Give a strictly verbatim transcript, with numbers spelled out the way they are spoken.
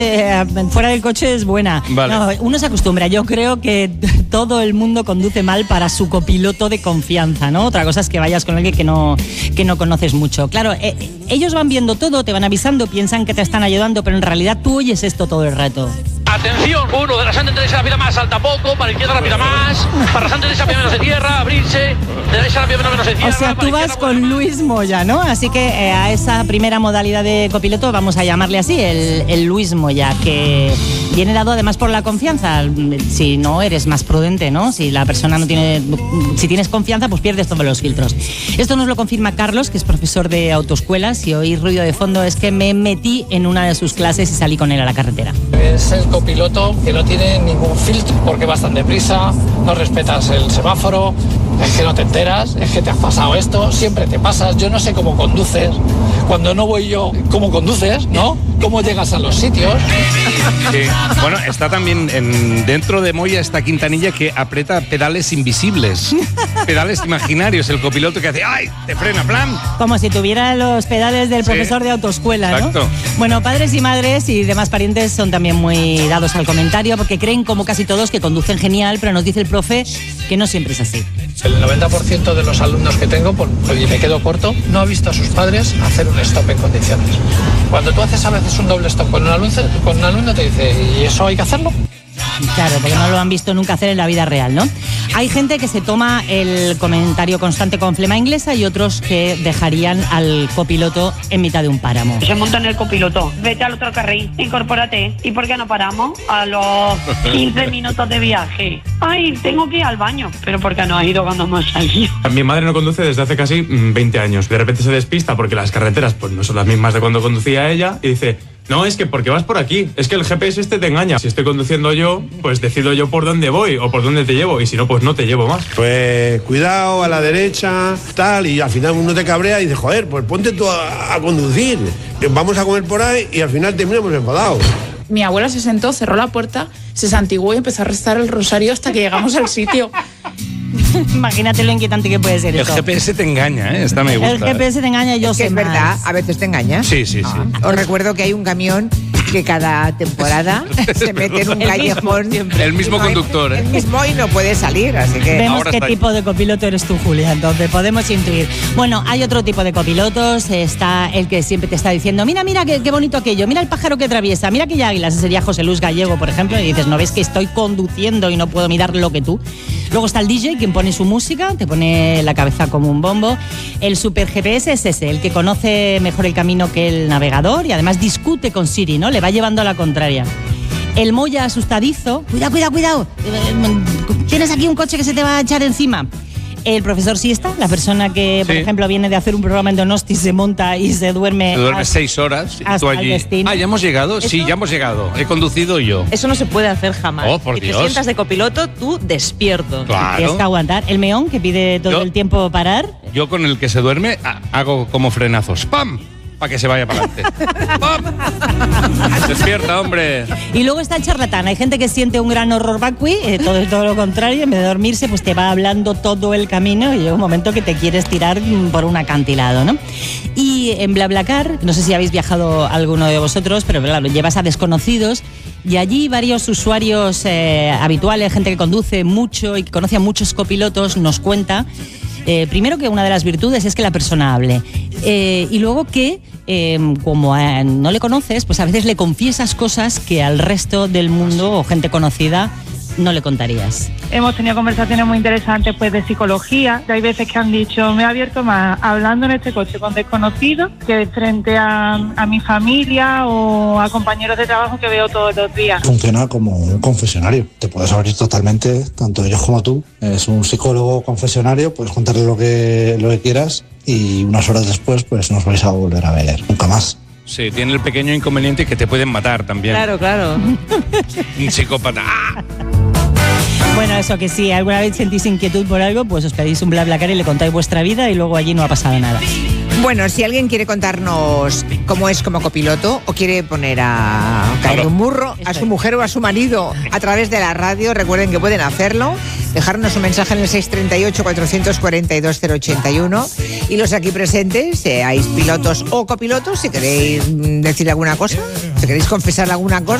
Eh, fuera del coche es buena. Vale. No, uno se acostumbra. Yo creo que todo el mundo conduce mal para su copiloto de confianza, ¿no? Otra cosa es que vayas con alguien que no, que no conoces mucho. Claro, eh, ellos van viendo todo, te van avisando, piensan que te están ayudando, pero en realidad tú oyes esto todo el rato. Atención, uno de la Santa Teresa rápida más, salta poco, para izquierda rápida más, para Santa Teresa menos de tierra, abrirse, derecha rápida menos de tierra. O sea, tú vas con Luis Moya, ¿no? Así que eh, a esa primera modalidad de copiloto vamos a llamarle así, el, el Luis Moya, que viene dado además por la confianza. Si no, eres más prudente, ¿no? Si la persona no tiene... Si tienes confianza, pues pierdes todos los filtros. Esto nos lo confirma Carlos, que es profesor de autoescuelas. Si oís ruido de fondo es que me metí en una de sus clases y salí con él a la carretera. Es el copiloto que no tiene ningún filtro porque vas tan deprisa, no respetas el semáforo, es que no te enteras, es que te has pasado esto, siempre te pasas, yo no sé cómo conduces, cuando no voy yo, cómo conduces, ¿no? ¿Cómo llegas a los sitios? Sí. Bueno, está también en, dentro de Moya esta Quintanilla que aprieta pedales invisibles, pedales imaginarios, el copiloto que hace ¡ay! Te frena, plan. Como si tuviera los pedales del profesor sí. de autoescuela, ¿no? Exacto. Bueno, padres y madres y demás parientes son también muy dados al comentario porque creen, como casi todos, que conducen genial, pero nos dice el profe que no siempre es así. El noventa por ciento de los alumnos que tengo, por, oye, me quedo corto, no ha visto a sus padres hacer un stop en condiciones. Cuando tú haces a veces un doble stop con un alumno, con un alumno te dice, ¿y eso hay que hacerlo? Claro, porque no lo han visto nunca hacer en la vida real, ¿no? Hay gente que se toma el comentario constante con flema inglesa y otros que dejarían al copiloto en mitad de un páramo. Se monta en el copiloto, vete al otro carril, incorpórate. ¿Y por qué no paramos? A los quince minutos de viaje. Ay, tengo que ir al baño. ¿Pero por qué no has ido cuando hemos salido? Mi madre no conduce desde hace casi veinte años. De repente se despista porque las carreteras pues no son las mismas de cuando conducía ella y dice... No, es que porque vas por aquí, es que el G P S este te engaña. Si estoy conduciendo yo, pues decido yo por dónde voy o por dónde te llevo y si no, pues no te llevo más. Pues cuidado, a la derecha, tal, y al final uno te cabrea y dice, joder, pues ponte tú a, a conducir. Vamos a comer por ahí y al final terminamos enfadados. Mi abuela se sentó, cerró la puerta, se santiguó y empezó a rezar el rosario hasta que llegamos al sitio. Imagínate lo inquietante que puede ser el esto. El G P S te engaña, ¿eh? Esta me gusta. El G P S te engaña, yo es sé que es más. verdad, a veces te engaña. Sí, sí, sí. Ah. Os recuerdo que hay un camión que cada temporada se mete en un el callejón. Mismo, el mismo no, conductor, ¿eh? El mismo y no puede salir, así que... Vemos ahora qué está tipo ahí. de copiloto eres tú, Julia, entonces podemos intuir. Bueno, hay otro tipo de copilotos, está el que siempre te está diciendo, mira, mira, qué, qué bonito aquello, mira el pájaro que atraviesa, mira aquella águila, ese sería José Luis Gallego, por ejemplo, y dices, no ves que estoy conduciendo y no puedo mirar lo que tú. Luego está el D J, quien pone su música, te pone la cabeza como un bombo. El super G P S es ese, el que conoce mejor el camino que el navegador y además discute con Siri, ¿no? Le va llevando a la contraria. El Moya asustadizo, cuidado, cuidado, cuidado, tienes aquí un coche que se te va a echar encima. El profesor siesta, la persona que, por sí. ejemplo, viene de hacer un programa en Donosti, se monta y se duerme. Se duerme hasta, seis horas. hasta tú allí. el destino. Ah, ¿ya hemos llegado? ¿Eso? Sí, ya hemos llegado. He conducido yo. Eso no se puede hacer jamás. Oh, por si Dios. te sientas de copiloto, tú despierto. Claro. Tienes que aguantar. El Meón, que pide todo Yo- el tiempo parar. Yo con el que se duerme ha- hago como frenazos. ¡Pam! Para que se vaya para adelante. ¡Pam! Despierta, hombre. Y luego está el charlatán. Hay gente que siente un gran horror vacui, eh, todo, todo lo contrario, en vez de dormirse, pues te va hablando todo el camino y llega un momento que te quieres tirar mm, por un acantilado, ¿no? Y en BlaBlaCar, no sé si habéis viajado alguno de vosotros, pero claro, llevas a desconocidos y allí varios usuarios eh, habituales, gente que conduce mucho y que conoce a muchos copilotos, nos cuenta Eh, primero que una de las virtudes es que la persona hable eh, y luego que eh, como eh, no le conoces, pues a veces le confiesas cosas que al resto del mundo o gente conocida no le contarías. Hemos tenido conversaciones muy interesantes pues de psicología. Hay veces que han dicho, me he abierto más hablando en este coche con desconocidos que frente a, a mi familia o a compañeros de trabajo que veo todos los días. Funciona como un confesionario. Te puedes abrir totalmente, tanto ellos como tú. Es un psicólogo confesionario, puedes contarle lo que, lo que quieras y unas horas después pues no os vais a volver a ver nunca más. Sí, tiene el pequeño inconveniente que te pueden matar también. Claro, claro. Un psicópata. ¡Ah! Bueno, eso que si alguna vez sentís inquietud por algo, pues os pedís un BlaBlaCar y le contáis vuestra vida y luego allí no ha pasado nada. Bueno, si alguien quiere contarnos cómo es como copiloto o quiere poner a caer Claro. un burro a su mujer o a su marido a través de la radio, recuerden que pueden hacerlo, dejarnos un mensaje en el seis tres ocho, cuatro cuatro dos, cero ocho uno y los aquí presentes, seáis pilotos o copilotos, si queréis mm, decir alguna cosa, si queréis confesar alguna cosa,